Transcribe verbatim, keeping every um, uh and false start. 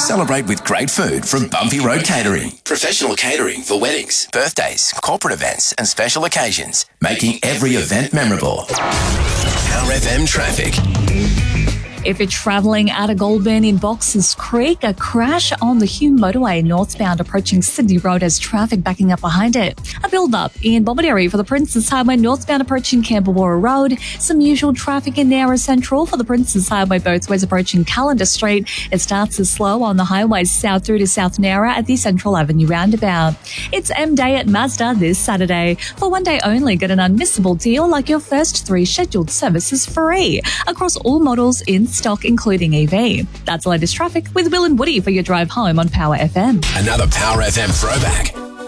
Celebrate with great food from Bumpy Road Catering. Professional catering for weddings, birthdays, corporate events and special occasions, making every event memorable. Power F M traffic. If you're travelling out of Goulburn in Boxers Creek, a crash on the Hume motorway northbound approaching Sydney Road has traffic backing up behind it. A build-up in Bomaderry for the Princes Highway northbound approaching Camberwara Road. Some usual traffic in Nowra Central for the Princes Highway both ways approaching Calendar Street. It starts as slow on the highways south through to South Nowra at the Central Avenue roundabout. It's M Day at Mazda this Saturday. For one day only, get an unmissable deal like your first three scheduled services free across all models in stock, including E V. That's the latest traffic with Will and Woody for your drive home on Power F M. Another Power F M throwback.